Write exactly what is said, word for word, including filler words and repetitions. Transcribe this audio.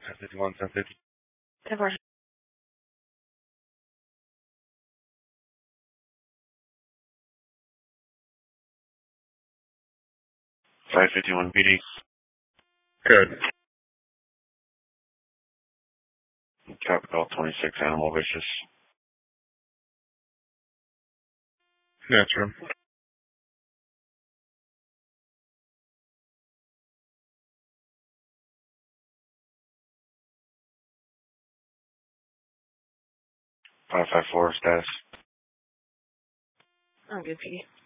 ten fifty-one, ten fifty. ten four. five fifty-one B D. Good. Capital twenty-six, Animal Vicious. That's true. five five four, status. I'm good, P D.